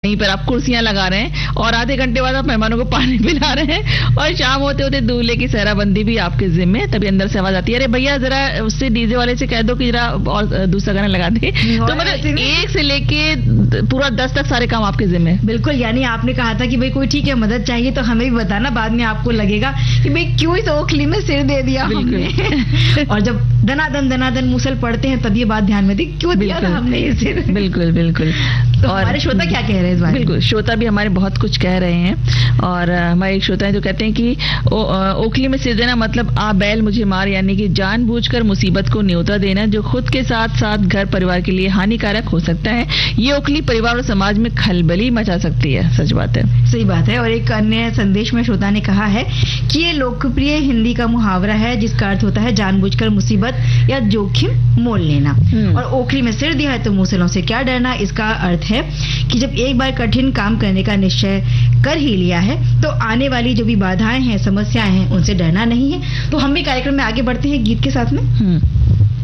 कहीं पर आप कुर्सियां लगा रहे हैं और आधे घंटे बाद आप मेहमानों को पानी पिला रहे हैं और शाम होते होते दूल्हे की सहराबंदी भी आपके जिम्मे, तभी अंदर से आवाज आती है, अरे भैया जरा उससे डीजे वाले से कह दो कि जरा और दूसरा गाना लगा दे। तो मतलब 1 से लेके पूरा 10 तक सारे काम आपके जिम्मे। बिल्कुल, यानी आपने कहा था कि भाई कोई ठीक है मदद चाहिए तो हमें भी बताना, बाद में आपको लगेगा कि भाई क्यों इस ओखली में सिर दे दिया हमने। और जब दनादन मूसल पड़ते हैं तब ये बात ध्यान में थी, क्यों दिया था हमने ये सिर। बिल्कुल बिल्कुल। तो हमारे श्रोता क्या कह रहे हैं इस बारे में? बिल्कुल, श्रोता भी हमारे बहुत कुछ कह रहे हैं और हमारे एक श्रोता है जो कहते हैं कि ओखली में सिर देना मतलब आ बैल मुझे मार, यानी कि जानबूझकर मुसीबत को न्योता देना जो खुद के साथ साथ घर परिवार के लिए हानिकारक हो सकता है। ये ओखली परिवार और समाज में खलबली मचा सकती है। सच बात है, सही बात है। और एक अन्य संदेश में श्रोता ने कहा है कि ये लोकप्रिय हिंदी का मुहावरा है जिसका अर्थ होता है जानबूझकर मुसीबत या जोखिम मोल लेना। और ओखली में सिर दिया है तो मूसलों से क्या डरना। इसका अर्थ है कि जब एक बार कठिन काम करने का निश्चय कर ही लिया है तो आने वाली जो भी बाधाएं हैं, समस्याएं हैं, उनसे डरना नहीं है। तो हम भी कार्यक्रम में आगे बढ़ते हैं गीत के साथ में।